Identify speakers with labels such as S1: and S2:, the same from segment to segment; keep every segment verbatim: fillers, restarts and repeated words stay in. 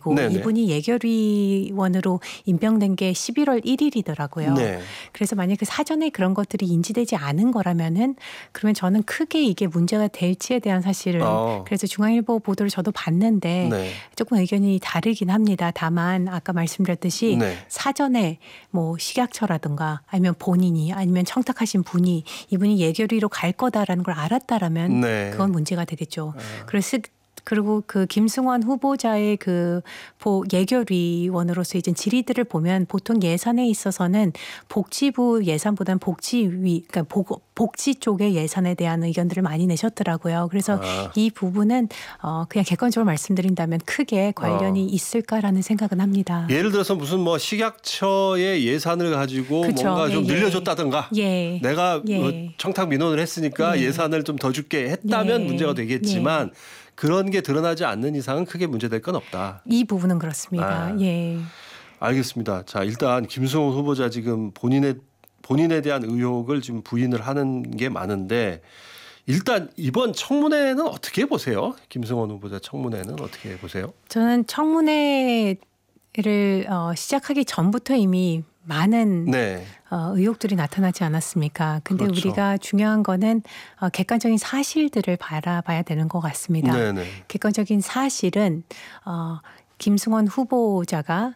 S1: 복지부
S2: 네네.
S1: 이분이 예결위원으로 임명된 게 십일월 일일이더라고요.
S2: 네.
S1: 그래서 만약 그 사전에 그런 것들이 인지되지 않은 거라면은 그러면 저는 크게 이게 문제가 될지에 대한 사실을
S2: 어.
S1: 그래서 중앙일보 보도를 저도 봤는데
S2: 네.
S1: 조금 의견이 다르긴 합니다. 다만 아까 말씀드렸듯이
S2: 네.
S1: 사전에 뭐 식약처라든가 아니면 본인이 아니면 청탁하신 분이 이분이 예결위로 갈 거다라는 걸 알았다라면
S2: 네.
S1: 그건 문제가 되겠죠.
S2: 아.
S1: 그래서 그리고 그 김승원 후보자의 그 예결위원으로서 이제 질의들을 보면 보통 예산에 있어서는 복지부 예산보다는 복지위, 그러니까 복지 쪽의 예산에 대한 의견들을 많이 내셨더라고요. 그래서
S2: 아.
S1: 이 부분은 어 그냥 객관적으로 말씀드린다면 크게 관련이
S2: 어.
S1: 있을까라는 생각은 합니다.
S2: 예를 들어서 무슨 뭐 식약처의 예산을 가지고
S1: 그쵸.
S2: 뭔가 좀
S1: 예,
S2: 늘려줬다든가
S1: 예.
S2: 내가
S1: 예.
S2: 뭐 청탁 민원을 했으니까
S1: 예.
S2: 예산을 좀 더 줄게 했다면
S1: 예.
S2: 문제가 되겠지만
S1: 예.
S2: 그런 게 드러나지 않는 이상은 크게 문제될 건 없다.
S1: 이 부분은 그렇습니다.
S2: 아.
S1: 예.
S2: 알겠습니다. 자, 일단 김승원 후보자 지금 본인의 본인에 대한 의혹을 지금 부인을 하는 게 많은데 일단 이번 청문회는 어떻게 보세요? 김승원 후보자 청문회는 어떻게 보세요?
S1: 저는 청문회를 어, 시작하기 전부터 이미 많은
S2: 네.
S1: 어, 의혹들이 나타나지 않았습니까? 근데
S2: 그렇죠.
S1: 우리가 중요한 거는 어, 객관적인 사실들을 바라봐야 되는 것 같습니다.
S2: 네네.
S1: 객관적인 사실은 어, 김승원 후보자가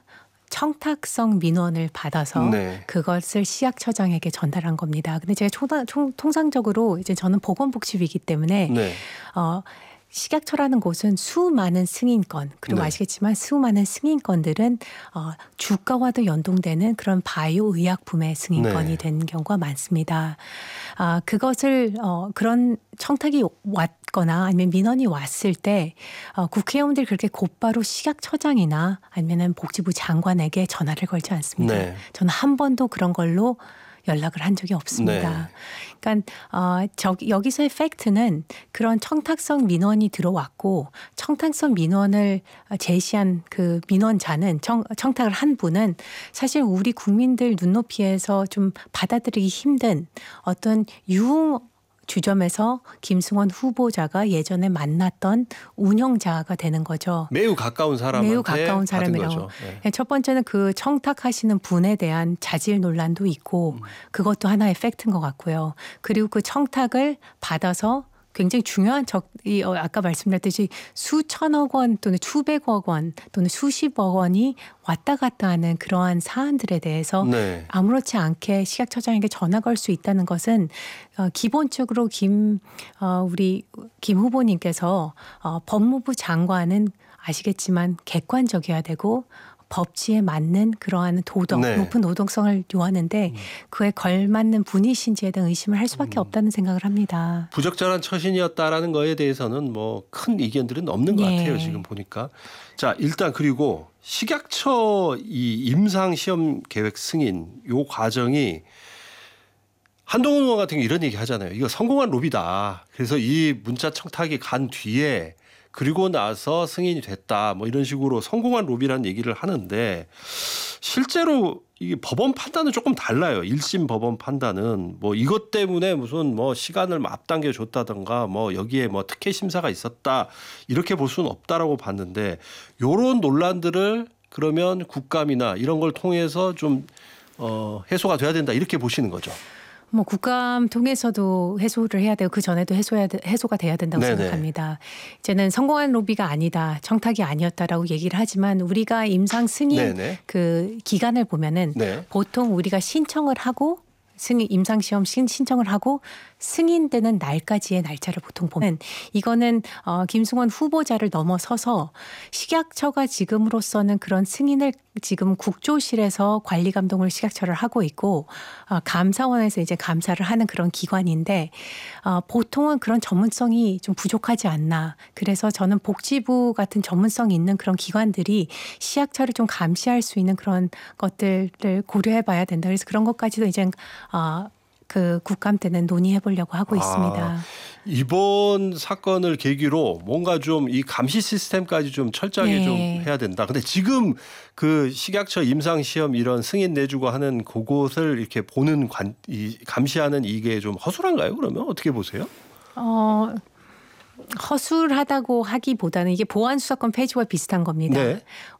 S1: 청탁성 민원을 받아서
S2: 네.
S1: 그것을 식약처장에게 전달한 겁니다. 근데 제가 총, 총, 통상적으로 이제 저는 보건복지위이기 때문에
S2: 네.
S1: 어, 식약처라는 곳은 수많은 승인권 그리고
S2: 네.
S1: 아시겠지만 수많은 승인권들은 어, 주가와도 연동되는 그런 바이오 의약품의 승인권이
S2: 네.
S1: 된 경우가 많습니다. 아, 그것을 어, 그런 청탁이 왔거나 아니면 민원이 왔을 때 어, 국회의원들이 그렇게 곧바로 식약처장이나 아니면은 복지부 장관에게 전화를 걸지 않습니다.
S2: 네.
S1: 저는 한 번도 그런 걸로 연락을 한 적이 없습니다.
S2: 네.
S1: 그러니까 어, 저, 여기서의 팩트는 그런 청탁성 민원이 들어왔고 청탁성 민원을 제시한 그 민원자는 청, 청탁을 한 분은 사실 우리 국민들 눈높이에서 좀 받아들이기 힘든 어떤 유흥 주점에서 김승원 후보자가 예전에 만났던 운영자가 되는 거죠.
S2: 매우 가까운 사람한테
S1: 매우 가까운
S2: 받은
S1: 사람이라고.
S2: 거죠. 네.
S1: 첫 번째는 그 청탁하시는 분에 대한 자질 논란도 있고
S2: 음.
S1: 그것도 하나의 팩트인 것 같고요. 그리고 그 청탁을 받아서 굉장히 중요한 적, 이 아까 말씀드렸듯이 수천억 원 또는 수백억 원 또는 수십억 원이 왔다 갔다 하는 그러한 사안들에 대해서
S2: 네.
S1: 아무렇지 않게 식약처장에게 전화 걸 수 있다는 것은 어, 기본적으로 김 어, 우리 김 후보님께서 어, 법무부 장관은 아시겠지만 객관적이어야 되고 법치에 맞는 그러한 도덕,
S2: 네.
S1: 높은 노동성을 요하는데
S2: 음.
S1: 그에 걸맞는 분이신지에 대한 의심을 할 수밖에
S2: 음.
S1: 없다는 생각을 합니다.
S2: 부적절한 처신이었다라는 거에 대해서는 뭐 큰 이견들은 없는 것
S1: 예.
S2: 같아요. 지금 보니까. 자, 일단 그리고 식약처 이 임상 시험 계획 승인 요 과정이 한동훈 의원 같은 경우 이런 얘기 하잖아요. 이거 성공한 로비다. 그래서 이 문자 청탁이 간 뒤에 그리고 나서 승인이 됐다. 뭐 이런 식으로 성공한 로비라는 얘기를 하는데 실제로 이게 법원 판단은 조금 달라요. 일심 법원 판단은 뭐 이것 때문에 무슨 뭐 시간을 앞당겨 줬다던가 뭐 여기에 뭐 특혜 심사가 있었다 이렇게 볼 수는 없다라고 봤는데 요런 논란들을 그러면 국감이나 이런 걸 통해서 좀 어, 해소가 돼야 된다 이렇게 보시는 거죠.
S1: 뭐 국감 통해서도 해소를 해야 되고 그 전에도 해소해야 돼, 해소가 돼야 된다고
S2: 네네.
S1: 생각합니다. 이제는 성공한 로비가 아니다, 청탁이 아니었다라고 얘기를 하지만 우리가 임상 승인
S2: 네네.
S1: 그 기간을 보면은
S2: 네.
S1: 보통 우리가 신청을 하고 승인 임상 시험 신청을 하고 승인되는 날까지의 날짜를 보통 보면 이거는 어, 김승원 후보자를 넘어서서 식약처가 지금으로서는 그런 승인을 지금 국조실에서 관리 감독을 식약처를 하고 있고 어, 감사원에서 이제 감사를 하는 그런 기관인데 어, 보통은 그런 전문성이 좀 부족하지 않나. 그래서 저는 복지부 같은 전문성이 있는 그런 기관들이 식약처를 좀 감시할 수 있는 그런 것들을 고려해봐야 된다. 그래서 그런 것까지도 이제 어, 그 국감 때는 논의해 보려고 하고
S2: 아,
S1: 있습니다.
S2: 이번 사건을 계기로 뭔가 좀 이 감시 시스템까지 좀 철저하게
S1: 네.
S2: 좀 해야 된다. 근데 지금 그 식약처 임상 시험 이런 승인 내주고 하는 그곳을 이렇게 보는 관, 이 감시하는 이게 좀 허술한가요? 그러면 어떻게 보세요?
S1: 어, 허술하다고 하기보다는 이게 보안 수사권 폐지와 비슷한 겁니다.
S2: 네.